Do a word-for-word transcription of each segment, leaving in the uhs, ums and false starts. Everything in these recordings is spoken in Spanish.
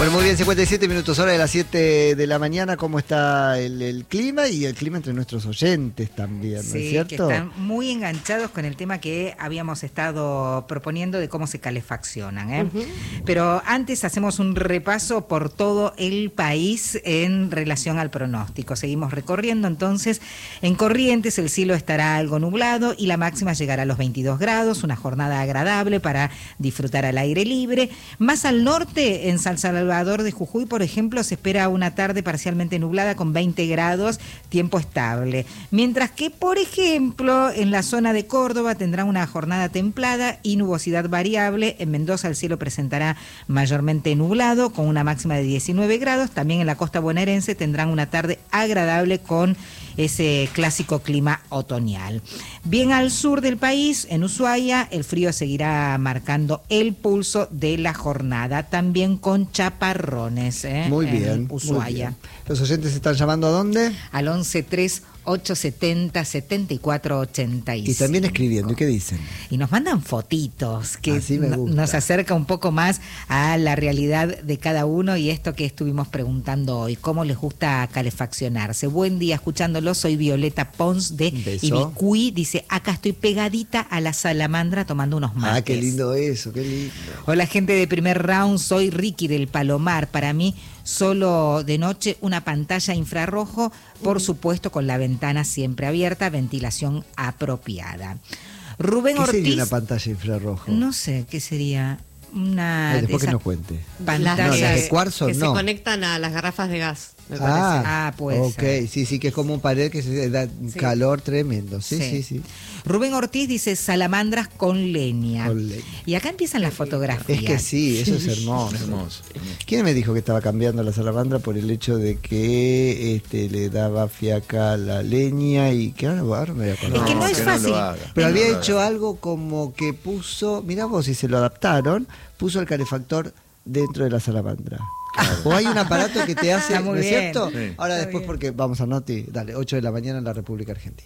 Bueno, muy bien, cincuenta y siete minutos, hora de las siete de la mañana. ¿Cómo está el, el clima y el clima entre nuestros oyentes también, ¿no sí, es cierto? Que están muy enganchados con el tema que habíamos estado proponiendo de cómo se calefaccionan, ¿eh? Uh-huh. Pero antes hacemos un repaso por todo el país en relación al pronóstico. Seguimos recorriendo, entonces, en Corrientes el cielo estará algo nublado y la máxima llegará a los veintidós grados, una jornada agradable para disfrutar al aire libre. Más al norte, en San Salvador de Jujuy, por ejemplo, se espera una tarde parcialmente nublada con veinte grados, tiempo estable. Mientras que, por ejemplo, en la zona de Córdoba tendrá una jornada templada y nubosidad variable. En Mendoza el cielo presentará mayormente nublado con una máxima de diecinueve grados. También en la costa bonaerense tendrán una tarde agradable con ese clásico clima otoñal. Bien al sur del país, en Ushuaia, el frío seguirá marcando el pulso de la jornada, también con chaparrones, ¿eh? Muy bien, Ushuaia. Muy bien. ¿Los oyentes están llamando a dónde? Al once tres ocho setenta setenta y cuatro ochenta y cinco. Y también escribiendo, ¿y qué dicen? Y nos mandan fotitos, que Así me gusta. Nos acerca un poco más a la realidad de cada uno y esto que estuvimos preguntando hoy, cómo les gusta calefaccionarse. Buen día, escuchándolo, soy Violeta Pons de Ibicuí, dice, acá estoy pegadita a la salamandra tomando unos mates. Ah, qué lindo eso, qué lindo. Hola gente de primer round, soy Ricky del Palomar, para mí solo de noche una pantalla infrarrojo, por supuesto con la ventana siempre abierta, ventilación apropiada. Rubén ¿Qué Ortiz. sería una pantalla infrarrojo? No sé, ¿qué sería? Una. Ay, después que nos cuente. Pantalla no, las de cuarzo que no. se conectan a las garrafas de gas. Me ah, ah, puede ok, ser. sí, sí, que es como un pared que se da sí. calor tremendo. Sí, sí, sí, sí. Rubén Ortiz dice salamandras con leña. Con leña. Y acá empiezan las fotografías. Es que sí, eso es hermoso. hermoso. ¿Quién me dijo que estaba cambiando la salamandra por el hecho de que este le daba fiaca a la leña y que ahora, ahora me voy a acordar? Es que no, no es que fácil. No Pero no había lo hecho haga. algo como que puso, mirá vos si se lo adaptaron, puso el calefactor dentro de la salamandra. Claro. O hay un aparato que te hace, ¿no es cierto? Sí. Ahora Está después bien. Porque vamos a Noti, dale, ocho de la mañana en la República Argentina.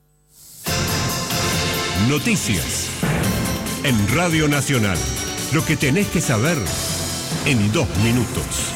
Noticias en Radio Nacional. Lo que tenés que saber en dos minutos.